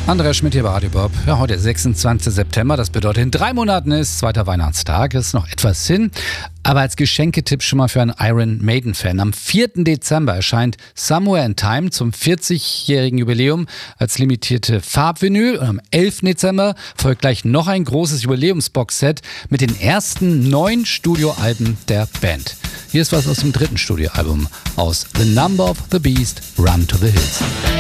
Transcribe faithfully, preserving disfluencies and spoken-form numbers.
Andreas Schmidt hier bei Radio Bob. Ja, heute ist sechsundzwanzigster September, das bedeutet, in drei Monaten ist zweiter Weihnachtstag, ist noch etwas hin. Aber als Geschenketipp schon mal für einen Iron Maiden-Fan. Am vierten Dezember erscheint Somewhere in Time zum vierzigjährigen Jubiläum als limitierte Farbvinyl. Und am elften Dezember folgt gleich noch ein großes Jubiläumsboxset mit den ersten neun Studioalben der Band. Hier ist was aus dem dritten Studioalbum aus The Number of the Beast, Run to the Hills.